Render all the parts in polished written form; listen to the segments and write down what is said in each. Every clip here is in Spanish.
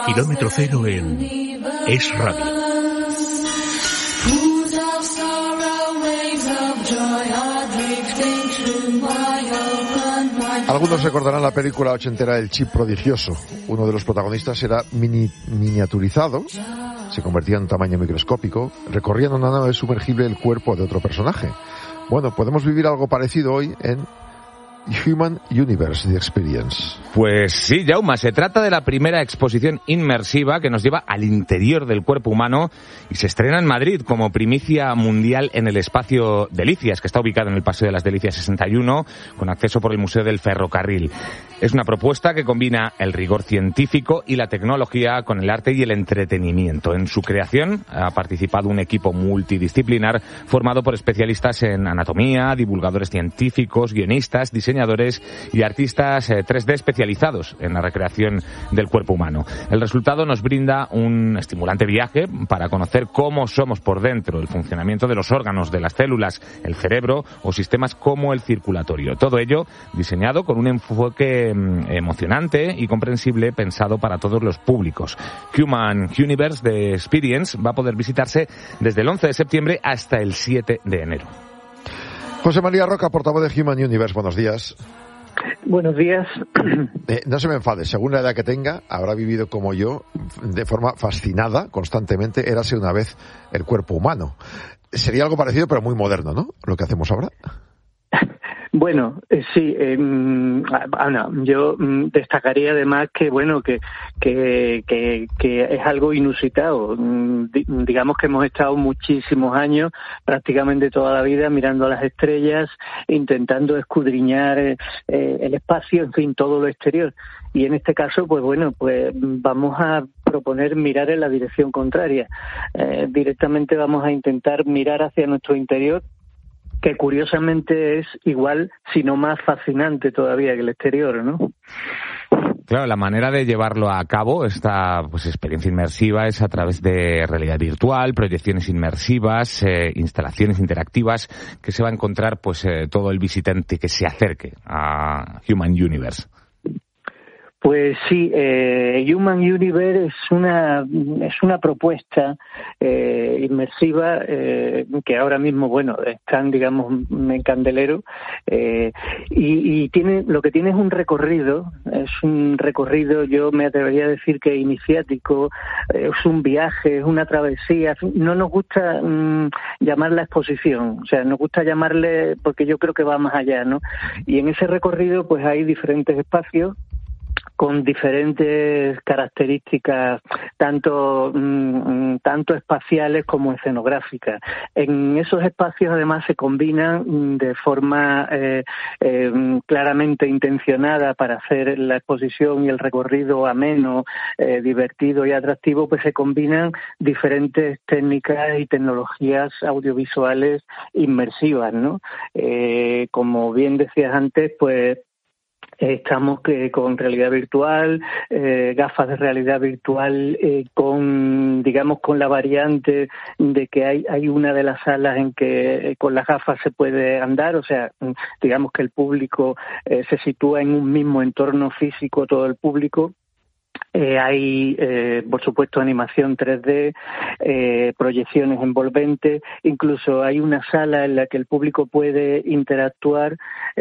Kilómetro Cero en Es Radio. Algunos recordarán la película ochentera El Chip Prodigioso. Uno de los protagonistas era miniaturizado, se convertía en un tamaño microscópico, recorría en una nave sumergible el cuerpo de otro personaje. Bueno, podemos vivir algo parecido hoy en Human Universe, The Experience. Pues sí, Jaume, se trata de la primera exposición inmersiva que nos lleva al interior del cuerpo humano y se estrena en Madrid como primicia mundial en el espacio Delicias, que está ubicado en el Paseo de las Delicias 61, con acceso por el Museo del Ferrocarril. Es una propuesta que combina el rigor científico y la tecnología con el arte y el entretenimiento. En su creación ha participado un equipo multidisciplinar formado por especialistas en anatomía, divulgadores científicos, guionistas, diseñadores y artistas 3D especializados en la recreación del cuerpo humano. El resultado nos brinda un estimulante viaje para conocer cómo somos por dentro, el funcionamiento de los órganos, de las células, el cerebro o sistemas como el circulatorio. Todo ello diseñado con un enfoque emocionante y comprensible pensado para todos los públicos. Human Universe The Experience va a poder visitarse desde el 11 de septiembre hasta el 7 de enero. José María Roca, portavoz de Human Universe, buenos días. Buenos días. No se me enfade, según la edad que tenga, habrá vivido como yo, de forma fascinada, constantemente, érase una vez el cuerpo humano. Sería algo parecido, pero muy moderno, ¿no?, lo que hacemos ahora. Bueno, sí, Ana, yo destacaría además que bueno que es algo inusitado. Digamos que hemos estado muchísimos años, prácticamente toda la vida, mirando a las estrellas, intentando escudriñar el espacio, en fin, todo lo exterior. Y en este caso, pues bueno, pues vamos a proponer mirar en la dirección contraria. Directamente vamos a intentar mirar hacia nuestro interior, que curiosamente es igual, si no más fascinante todavía que el exterior, ¿no? Claro, la manera de llevarlo a cabo, esta experiencia inmersiva, es a través de realidad virtual, proyecciones inmersivas, instalaciones interactivas, que se va a encontrar todo el visitante que se acerque a Human Universe. Pues sí, Human Universe es una propuesta inmersiva que ahora mismo, bueno, están, digamos, en candelero, y lo que tiene es un recorrido, yo me atrevería a decir que iniciático, es un viaje, es una travesía. No nos gusta llamarla exposición, o sea, nos gusta llamarle, porque yo creo que va más allá, ¿no? Y en ese recorrido pues hay diferentes espacios con diferentes características, tanto espaciales como escenográficas. En esos espacios, además, se combinan de forma claramente intencionada para hacer la exposición y el recorrido ameno, divertido y atractivo, pues se combinan diferentes técnicas y tecnologías audiovisuales inmersivas, ¿no? Como bien decías antes, pues estamos con realidad virtual, gafas de realidad virtual, con la variante de que hay una de las salas en que con las gafas se puede andar, o sea, digamos que el público se sitúa en un mismo entorno físico, todo el público. Hay, por supuesto, animación 3D, proyecciones envolventes, incluso hay una sala en la que el público puede interactuar,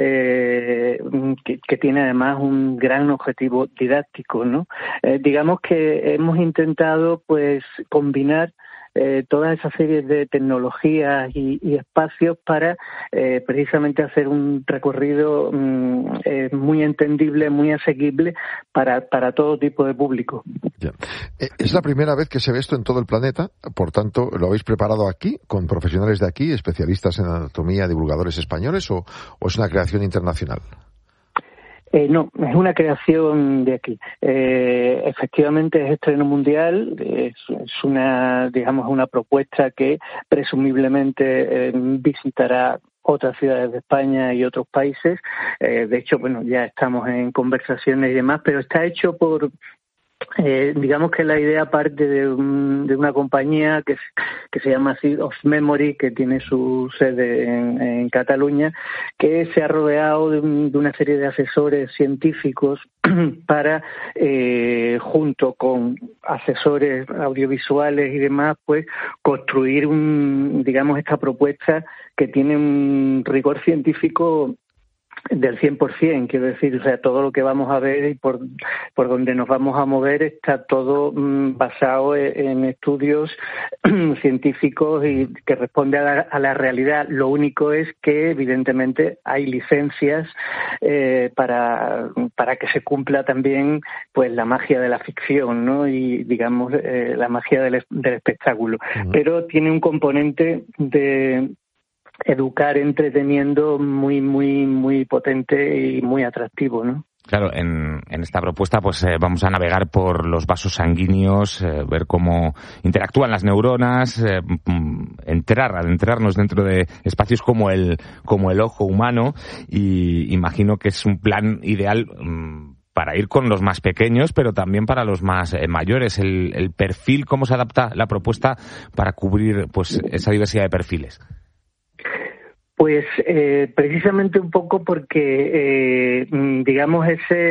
que tiene además un gran objetivo didáctico, ¿no? Digamos que hemos intentado, pues, combinar toda esa serie de tecnologías y espacios para precisamente hacer un recorrido muy entendible, muy asequible para todo tipo de público. Ya. Es la primera vez que se ve esto en todo el planeta, por tanto, ¿lo habéis preparado aquí, con profesionales de aquí, especialistas en anatomía, divulgadores españoles, o es una creación internacional? No, es una creación de aquí. Efectivamente es estreno mundial, es una propuesta que presumiblemente visitará otras ciudades de España y otros países. De hecho, bueno, ya estamos en conversaciones y demás, pero está hecho por digamos que la idea parte de una compañía que se llama Seed of Memory, que tiene su sede en Cataluña, que se ha rodeado de una serie de asesores científicos para, junto con asesores audiovisuales y demás, pues construir esta propuesta que tiene un rigor científico del 100%, quiero decir, o sea, todo lo que vamos a ver y por donde nos vamos a mover está todo basado en estudios científicos y que responde a la realidad. Lo único es que, evidentemente, hay licencias para que se cumpla también pues la magia de la ficción, ¿no? Y, digamos, la magia del espectáculo. Uh-huh. Pero tiene un componente de educar entreteniendo muy, muy, muy potente y muy atractivo, ¿no? Claro, en esta propuesta pues vamos a navegar por los vasos sanguíneos, ver cómo interactúan las neuronas, adentrarnos dentro de espacios como el ojo humano, y imagino que es un plan ideal para ir con los más pequeños, pero también para los más mayores. El perfil, ¿cómo se adapta la propuesta para cubrir pues esa diversidad de perfiles? Pues precisamente un poco porque, digamos,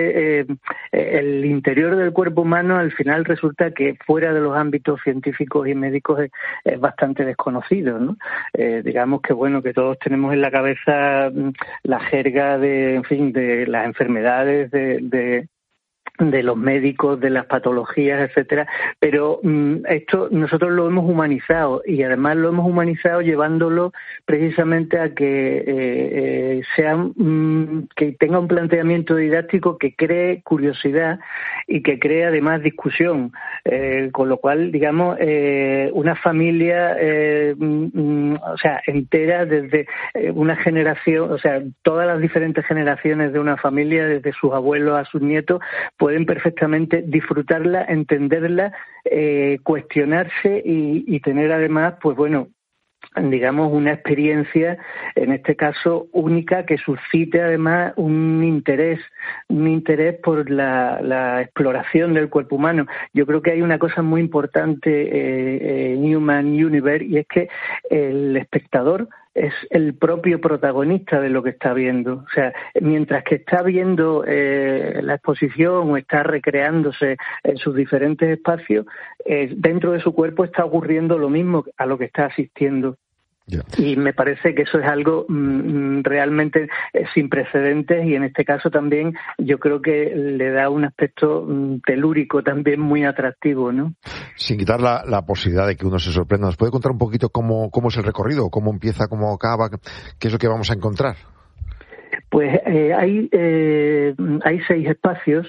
el interior del cuerpo humano al final resulta que fuera de los ámbitos científicos y médicos es bastante desconocido, ¿no? Digamos que, bueno, que todos tenemos en la cabeza la jerga de las enfermedades, de los médicos, de las patologías, etcétera, pero esto nosotros lo hemos humanizado, y además lo hemos humanizado llevándolo precisamente a que que tenga un planteamiento didáctico que cree curiosidad y que cree además discusión, con lo cual, digamos, una familia entera, desde una generación, o sea, todas las diferentes generaciones de una familia, desde sus abuelos a sus nietos, pueden perfectamente disfrutarla, entenderla, cuestionarse y tener además, pues bueno, digamos, una experiencia, en este caso única, que suscite además un interés por la exploración del cuerpo humano. Yo creo que hay una cosa muy importante en Human Universe, y es que el espectador es el propio protagonista de lo que está viendo. O sea, mientras que está viendo la exposición o está recreándose en sus diferentes espacios, dentro de su cuerpo está ocurriendo lo mismo a lo que está asistiendo. Yeah. Y me parece que eso es algo realmente sin precedentes, y en este caso también yo creo que le da un aspecto telúrico también muy atractivo, ¿no? Sin quitar la posibilidad de que uno se sorprenda, ¿nos puede contar un poquito cómo es el recorrido? ¿Cómo empieza, cómo acaba? ¿Qué es lo que vamos a encontrar? Pues hay 6 espacios.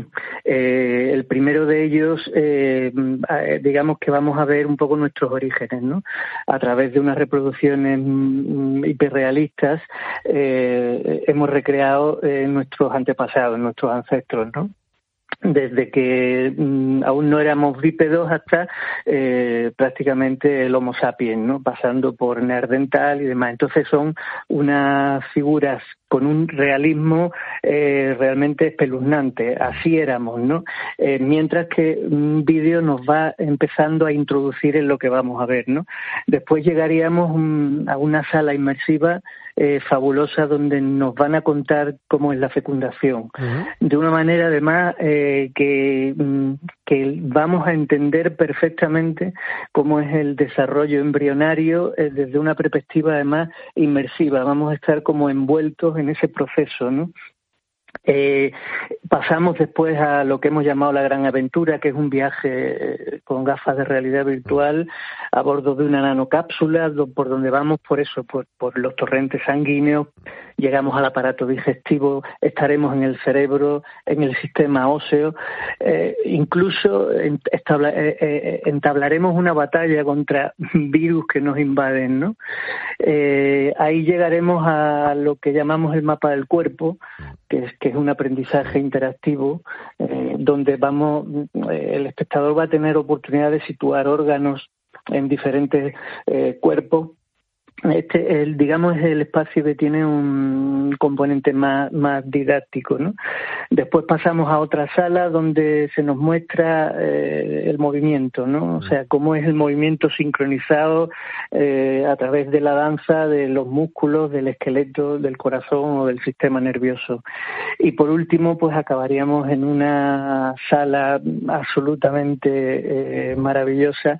El primero de ellos, digamos que vamos a ver un poco nuestros orígenes, ¿no? A través de unas reproducciones hiperrealistas hemos recreado nuestros antepasados, nuestros ancestros, ¿no? Desde que aún no éramos bípedos hasta prácticamente el Homo sapiens, ¿no? Pasando por Neandertal y demás. Entonces son unas figuras con un realismo realmente espeluznante. Así éramos, ¿no? Mientras que un vídeo nos va empezando a introducir en lo que vamos a ver, ¿no? Después llegaríamos a una sala inmersiva fabulosa, donde nos van a contar cómo es la fecundación, de una manera además que vamos a entender perfectamente cómo es el desarrollo embrionario desde una perspectiva además inmersiva. Vamos a estar como envueltos en ese proceso, ¿no? Pasamos después a lo que hemos llamado la gran aventura, que es un viaje con gafas de realidad virtual a bordo de una nanocápsula, por donde vamos por los torrentes sanguíneos, llegamos al aparato digestivo, estaremos en el cerebro, en el sistema óseo, incluso entablaremos una batalla contra virus que nos invaden, ¿no? Ahí llegaremos a lo que llamamos el mapa del cuerpo, que es un aprendizaje interactivo, donde el espectador va a tener oportunidad de situar órganos en diferentes cuerpos digamos, es el espacio que tiene un componente más didáctico, ¿no? Después pasamos a otra sala donde se nos muestra el movimiento, ¿no? O sea, cómo es el movimiento sincronizado a través de la danza, de los músculos, del esqueleto, del corazón o del sistema nervioso. Y por último, pues acabaríamos en una sala absolutamente maravillosa,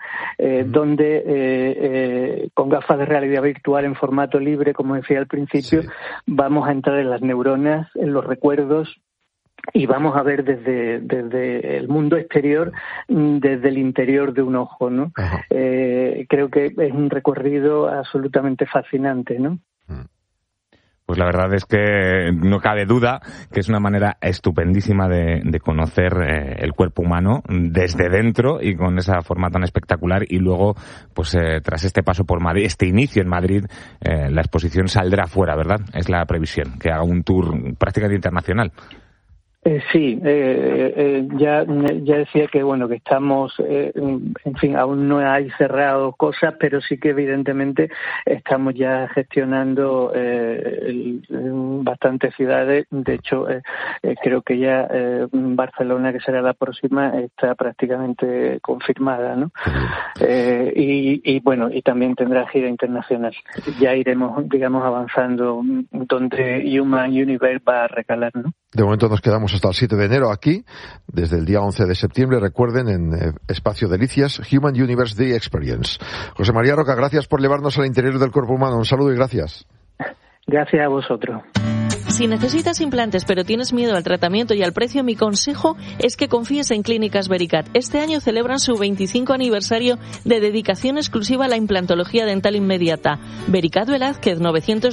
donde con gafas de realidad virtual en formato libre, como decía al principio, vamos a entrar en las neuronas, en los recuerdos, y vamos a ver desde el mundo exterior, desde el interior de un ojo, ¿no? Creo que es un recorrido absolutamente fascinante, ¿no? Pues la verdad es que no cabe duda que es una manera estupendísima de conocer el cuerpo humano desde dentro y con esa forma tan espectacular. Y luego, pues tras este paso por Madrid, este inicio en Madrid, la exposición saldrá fuera, ¿verdad? Es la previsión, que haga un tour prácticamente internacional. Sí, ya decía que bueno, que estamos, en fin, aún no hay cerrado cosas, pero sí que evidentemente estamos ya gestionando bastantes ciudades. De hecho, creo que ya Barcelona, que será la próxima, está prácticamente confirmada, ¿no? Y bueno, y también tendrá gira internacional. Ya iremos, digamos, avanzando donde Human Universe va a recalar, ¿no? De momento nos quedamos hasta el 7 de enero aquí, desde el día 11 de septiembre, recuerden, en Espacio Delicias, Human Universe The Experience. José María Roca, gracias por llevarnos al interior del cuerpo humano. Un saludo y gracias. Gracias a vosotros. Si necesitas implantes pero tienes miedo al tratamiento y al precio, mi consejo es que confíes en Clínicas Vericat. Este año celebran su 25 aniversario de dedicación exclusiva a la implantología dental inmediata. Vericat Velázquez,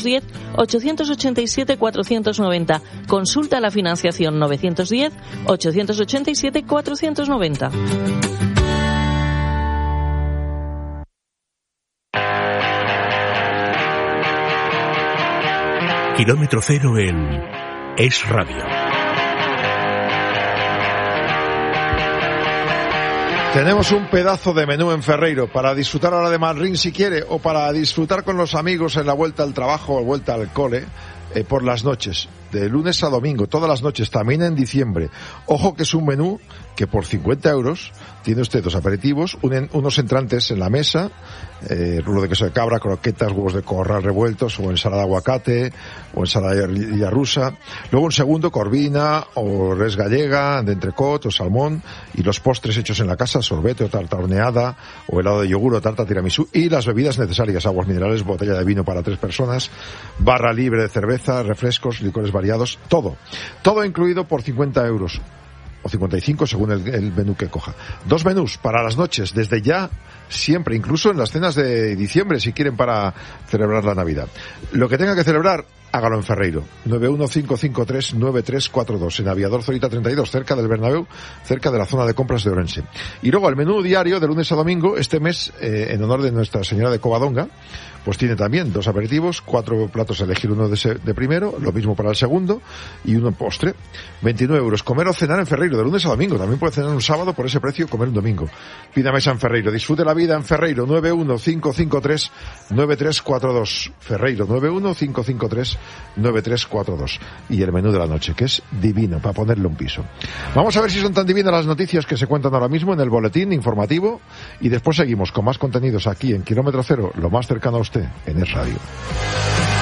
910-887-490. Consulta la financiación 910-887-490. Kilómetro cero en Es Radio. Tenemos un pedazo de menú en Ferreiro para disfrutar ahora de Malrín si quiere, o para disfrutar con los amigos en la vuelta al trabajo o vuelta al cole, por las noches, de lunes a domingo, todas las noches, también en diciembre. Ojo que es un menú que por 50 euros tiene usted dos aperitivos, unos entrantes en la mesa, rulo de queso de cabra, croquetas, huevos de corral revueltos, o ensalada de aguacate, o ensalada rusa. Luego un segundo, corvina, o res gallega, de entrecot, o salmón, y los postres hechos en la casa, sorbete o tarta horneada, o helado de yogur o tarta tiramisú, y las bebidas necesarias, aguas minerales, botella de vino para 3 personas, barra libre de cerveza, refrescos, licores variados, todo incluido por 50 euros. O 55 según el menú que coja. 2 menús para las noches, desde ya, siempre, incluso en las cenas de diciembre, si quieren, para celebrar la Navidad. Lo que tenga que celebrar, hágalo en Ferreiro. 915539342, en Aviador Zorita 32, cerca del Bernabéu, cerca de la zona de compras de Orense. Y luego el menú diario de lunes a domingo, este mes, en honor de Nuestra Señora de Covadonga, pues tiene también 2 aperitivos, 4 platos a elegir, uno de primero, lo mismo para el segundo, y uno en postre. 29 euros. Comer o cenar en Ferreiro, de lunes a domingo. También puede cenar un sábado por ese precio, comer un domingo. Pida mesa en Ferreiro. Disfrute la vida en Ferreiro. 915539342. Ferreiro, 915539342. Y el menú de la noche, que es divino, para ponerle un piso. Vamos a ver si son tan divinas las noticias que se cuentan ahora mismo en el boletín informativo, y después seguimos con más contenidos aquí en Kilómetro Cero, lo más cercano a usted, en Es Radio.